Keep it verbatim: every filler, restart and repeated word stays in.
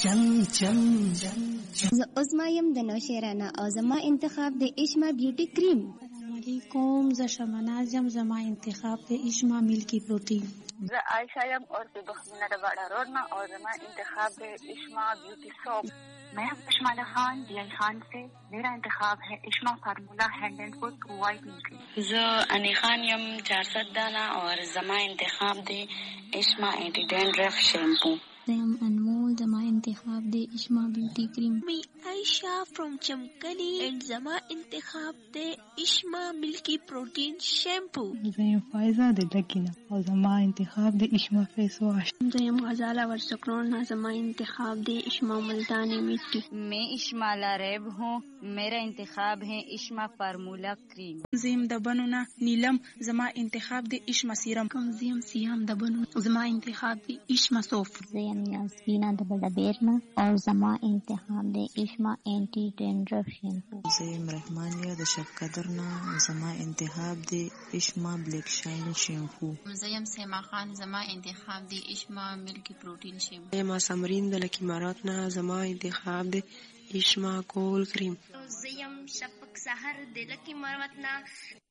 چم چم زه عظما یم د نوشیرانه او زما انتخاب د اشما بیوټي کریم. السلام علیکم، زه شمناز یم، زما انتخاب د اشما ملکی پروټین. زه عائشہ یم اور د بخمینه د باڑا روڈ نه اور زما انتخاب ہے اشما بیوٹی سوپ. میں ہوں اشمالا خان ڈی آئی خان سے، میرا انتخاب ہے اشما فارمولا ہینڈ اینڈ فٹ وائٹنگ کریم. زه انی خان یم چارصد دانه اور زما انتخاب دی اشما اینٹی ڈینڈرف شیمپو. زم انمول زما انتخاب دی اشما بیوٹی کریم. می عائشہ فرام چمکلی اینڈ زما انتخاب دی اشما ملکی پروٹین شیمپو. زم فائزہ د لکینا او زما انتخاب دی اشما فیس واش. زم غزالہ ورسکرون زما انتخاب دی اشما ملتانی مٹی. میں اشما لاریب ہوں، میرا انتخاب ہے اشما فارمولا کریم. زم دبنونا نیلم زما انتخاب دی اشما سیرم. زم سیام دبنو زما انتخاب دی اشما صوف. سپینا د بڑا بیرنا اور زما انتخاب د اشما اینٹی ڈینڈرف شیمپو. زیم رحمانیہ د شفقدرنا زما انتخاب د اشما بلیک شاین شیمپو. زیم سیما خان زما انتخاب د اشما ملکی پروٹین شیمپو. زیم سمرین د لکی ماراتنا زما انتخاب د اشما کول کریم. زیم شفق سحر د لکی ماراتنا